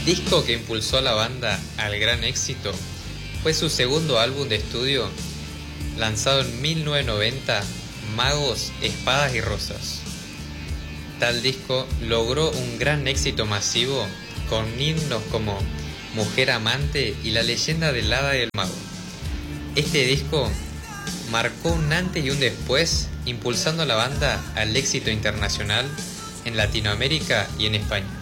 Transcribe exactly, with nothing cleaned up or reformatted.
Disco que impulsó a la banda al gran éxito, fue su segundo álbum de estudio, lanzado en mil novecientos noventa, Magos, Espadas y Rosas. Tal disco logró un gran éxito masivo con himnos como Mujer Amante y La Leyenda del Hada y el Mago. Este disco marcó un antes y un después, impulsando a la banda al éxito internacional en Latinoamérica y en España.